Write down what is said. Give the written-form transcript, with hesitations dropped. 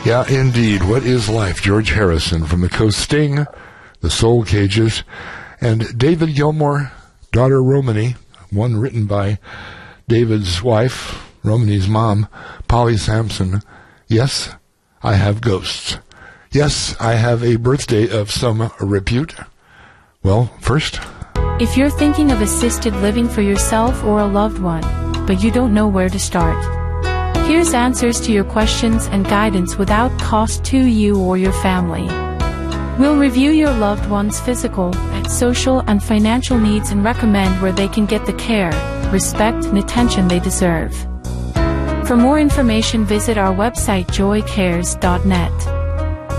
Yeah, indeed. What is life? George Harrison from the Coast Sting, the Soul Cages, and David Gilmour, daughter Romany, one written by David's wife, Romany's mom, Polly Sampson. Yes, I have ghosts. Yes, I have a birthday of some repute. Well, first, if you're thinking of assisted living for yourself or a loved one, but you don't know where to start, here's answers to your questions and guidance without cost to you or your family. We'll review your loved one's physical, social, and financial needs and recommend where they can get the care, respect, and attention they deserve. For more information, visit our website joycares.net.